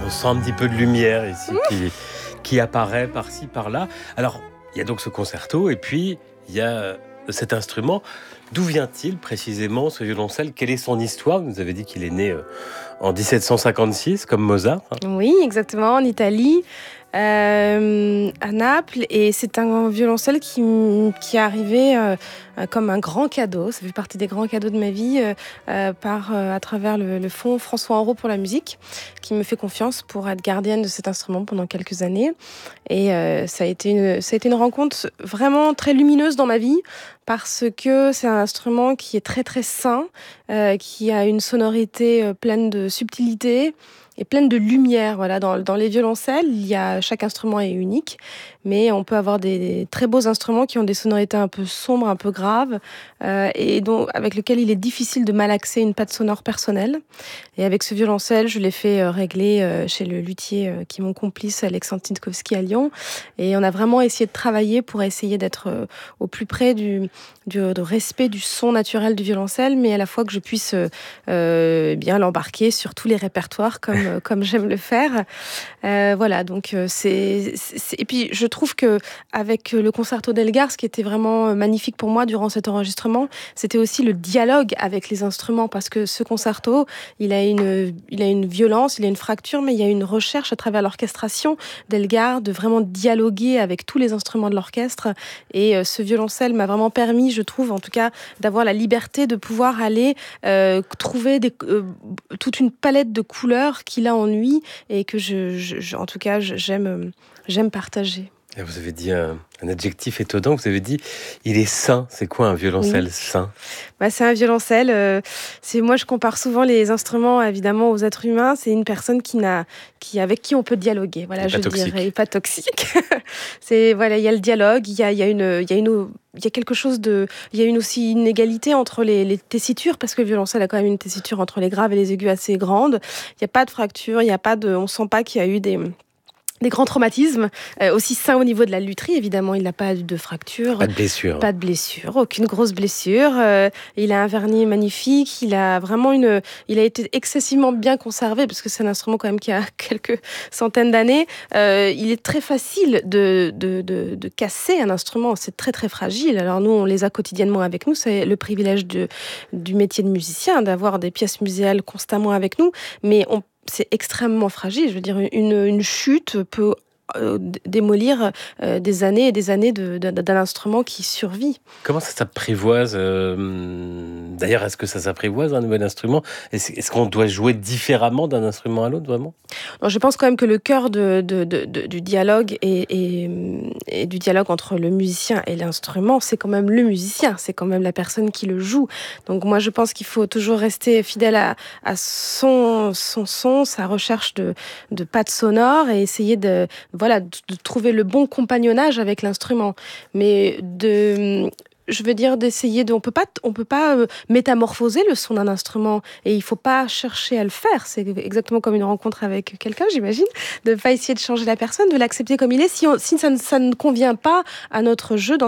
On sent un petit peu de lumière ici qui apparaît par-ci, par-là. Alors, il y a donc ce concerto et puis il y a cet instrument. D'où vient-il précisément ce violoncelle? Quelle est son histoire? Vous nous avez dit qu'il est né en 1756 comme Mozart. Oui, exactement, en Italie, à Naples. Et c'est un violoncelle qui est arrivé comme un grand cadeau. Ça fait partie des grands cadeaux de ma vie à travers le fonds François Henrot pour la musique, qui me fait confiance pour être gardienne de cet instrument pendant quelques années. Et ça a été une rencontre vraiment très lumineuse dans ma vie, parce que c'est un instrument qui est très très sain, qui a une sonorité pleine de subtilité et pleine de lumière. Voilà, dans les violoncelles, chaque instrument est unique, mais on peut avoir des très beaux instruments qui ont des sonorités un peu sombres, un peu graves, et avec lesquels il est difficile de malaxer une patte sonore personnelle. Et avec ce violoncelle, je l'ai fait régler chez le luthier qui est mon complice, Alexandre Tintkowski à Lyon. Et on a vraiment essayé de travailler pour essayer d'être au plus près du respect du son naturel du violoncelle, mais à la fois que je puisse bien l'embarquer sur tous les répertoires comme j'aime le faire. Voilà, donc et puis je trouve que avec le concerto d'Elgar, ce qui était vraiment magnifique pour moi durant cet enregistrement, c'était aussi le dialogue avec les instruments, parce que ce concerto, il a une violence, il a une fracture, mais il y a une recherche à travers l'orchestration d'Elgar de vraiment dialoguer avec tous les instruments de l'orchestre. Et ce violoncelle m'a vraiment permis, je trouve, en tout cas, d'avoir la liberté de pouvoir aller trouver toute une palette de couleurs qu'il a en lui et que en tout cas, j'aime partager. Et vous avez dit un adjectif étonnant, vous avez dit il est sain. C'est quoi un violoncelle sain? C'est un violoncelle. Moi, je compare souvent les instruments, évidemment, aux êtres humains. C'est une personne avec qui on peut dialoguer. Voilà, je dirais, pas toxique. Il y a le dialogue, il y a quelque chose il y a aussi une égalité entre les tessitures, parce que le violoncelle a quand même une tessiture entre les graves et les aigus assez grande. Il n'y a pas de fracture, on sent pas qu'il y a eu des grands traumatismes, aussi sain au niveau de la lutherie, évidemment, il n'a pas de fracture. Pas de blessure. Pas de blessure, aucune grosse blessure. Il a un vernis magnifique, il a été excessivement bien conservé, parce que c'est un instrument quand même qui a quelques centaines d'années. Il est très facile de casser un instrument, c'est très très fragile. Alors nous, on les a quotidiennement avec nous, c'est le privilège du métier de musicien, d'avoir des pièces muséales constamment avec nous, mais c'est extrêmement fragile. Je veux dire, une chute peut démolir des années et des années d'un instrument qui survit. Comment ça s'apprivoise D'ailleurs, est-ce que ça s'apprivoise un nouvel instrument? Est-ce qu'on doit jouer différemment d'un instrument à l'autre, vraiment? Alors, je pense quand même que le cœur du dialogue et du dialogue entre le musicien et l'instrument, c'est quand même le musicien, c'est quand même la personne qui le joue. Donc moi, je pense qu'il faut toujours rester fidèle à son son, sa recherche de pattes sonores, et essayer de trouver le bon compagnonnage avec l'instrument. Mais on peut pas métamorphoser le son d'un instrument, et il faut pas chercher à le faire. C'est exactement comme une rencontre avec quelqu'un, j'imagine, de pas essayer de changer la personne, de l'accepter comme il est. Si ça ne convient pas à notre jeu, dans